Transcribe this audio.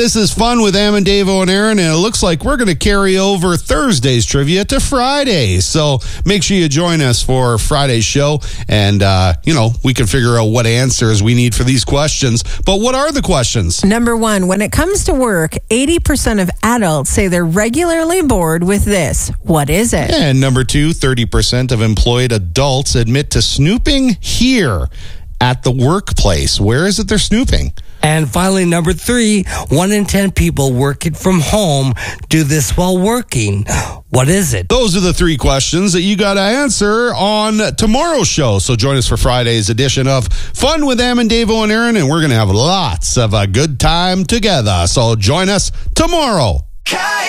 This is Fun with Am and Davo and Aaron, and it looks like we're going to carry over Thursday's trivia to Friday. So make sure you join us for Friday's show, and, we can figure out what answers we need for these questions. But what are the questions? Number one, when it comes to work, 80% of adults say they're regularly bored with this. What is it? And number two, 30% of employed adults admit to snooping here at the workplace. Where is it they're snooping? And finally, number three, 1 in 10 people working from home do this while working. What is it? Those are the three questions that you got to answer on tomorrow's show. So join us for Friday's edition of Fun with Am and Davo and Aaron, and we're going to have lots of a good time together. So join us tomorrow.